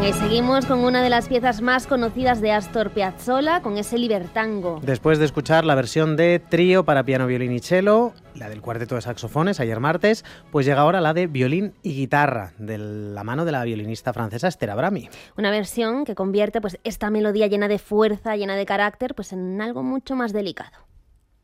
Venga, y seguimos con una de las piezas más conocidas de Astor Piazzolla, con ese Libertango. Después de escuchar la versión de trío para piano, violín y cello, la del cuarteto de saxofones ayer martes, pues llega ahora la de violín y guitarra, de la mano de la violinista francesa Esther Abrami. Una versión que convierte pues esta melodía llena de fuerza, llena de carácter, pues en algo mucho más delicado.